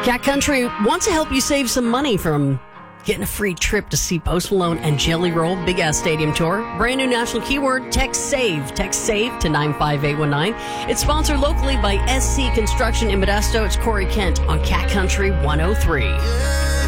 Cat Country wants to help you save some money from getting a free trip to see Post Malone and Jelly Roll Big Ass Stadium Tour. Brand new national keyword, text SAVE. Text SAVE to 95819. It's sponsored locally by SC Construction in Modesto. It's Corey Kent on Cat Country 103.